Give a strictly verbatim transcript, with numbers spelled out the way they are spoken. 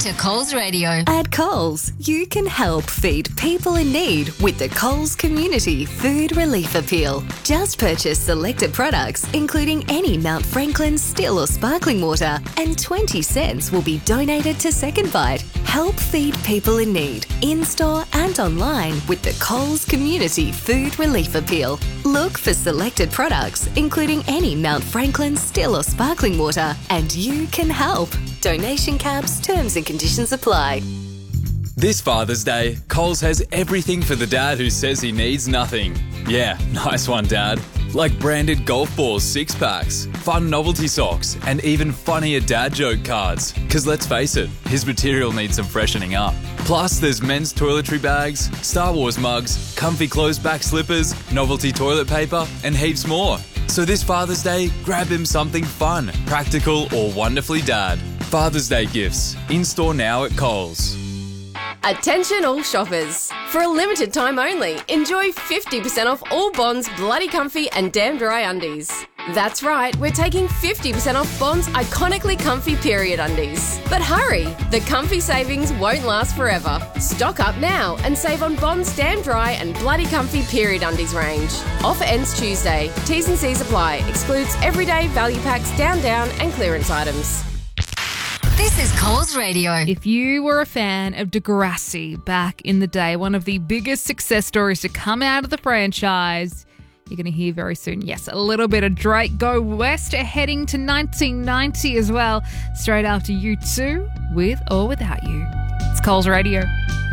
to Coles Radio. At Coles, you can help feed people in need with the Coles Community Food Relief Appeal. Just purchase selected products, including any Mount Franklin still or sparkling water, and twenty cents will be donated to Second Bite. Help feed people in need, in-store and online with the Coles Community Food Relief Appeal. Look for selected products, including any Mount Franklin still or sparkling water, and you can help. Donation caps, terms and conditions apply. This Father's Day, Coles has everything for the dad who says he needs nothing. Yeah, nice one, Dad. Like branded golf balls six-packs, fun novelty socks, and even funnier dad joke cards. Because let's face it, his material needs some freshening up. Plus, there's men's toiletry bags, Star Wars mugs, comfy closed back slippers, novelty toilet paper, and heaps more. So this Father's Day, grab him something fun, practical, or wonderfully dad. Father's Day gifts, in-store now at Coles. Attention all shoppers. For a limited time only, enjoy fifty percent off all Bond's Bloody Comfy and Damn Dry undies. That's right, we're taking fifty percent off Bond's iconically comfy period undies. But hurry, the comfy savings won't last forever. Stock up now and save on Bond's Damn Dry and Bloody Comfy period undies range. Offer ends Tuesday. T's and C's apply. Excludes everyday value packs, down down and clearance items. This is Coles Radio. If you were a fan of Degrassi back in the day, one of the biggest success stories to come out of the franchise, you're going to hear very soon. Yes, a little bit of Drake Go West, heading to nineteen ninety as well, straight after U two, With or Without You. It's Coles Radio.